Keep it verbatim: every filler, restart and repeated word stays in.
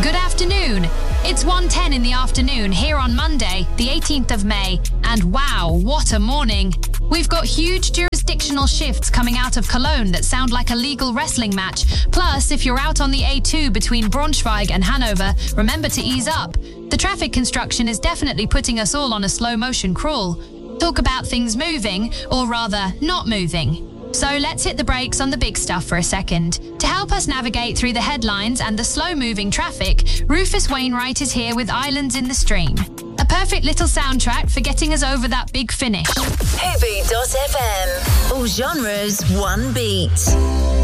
Good afternoon. It's one ten in the afternoon here on Monday, the eighteenth of May, and wow, what a morning. We've got huge jurisdictional shifts coming out of Cologne that sound like a legal wrestling match. Plus, if you're out on the A two between Braunschweig and Hanover, remember to ease up. The traffic construction is definitely putting us all on a slow motion crawl. Talk about things moving, or rather, not moving. So let's hit the brakes on the big stuff for a second. To help us navigate through the headlines and the slow-moving traffic, Rufus Wainwright is here with Islands in the Stream. A perfect little soundtrack for getting us over that big finish. Hobu dot f m. All genres, one beat.